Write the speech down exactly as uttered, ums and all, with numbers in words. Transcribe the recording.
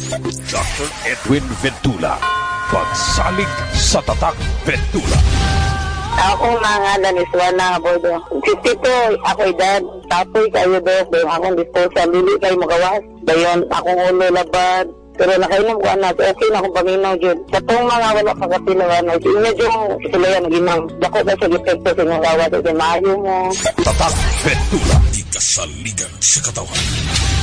Doctor Edwin Ventula. Pagsalig sa Tatak Ventula. Ako mga daniswa na bodo. fifty-two, ako edad. Tapoy kayo do. Dayon akong disposal. Lili kayo magawas. Dayon akong ulo labad. Pero nakainom ko anak. Okay na akong paminaw dyan. Katong mga wala pagkapilawan. Inyo dyan sila yan ginam. Dako ba sa epekto sa inyong gawat. Maayo mo. Tatak Ventula. Ikasaligan sa katawan.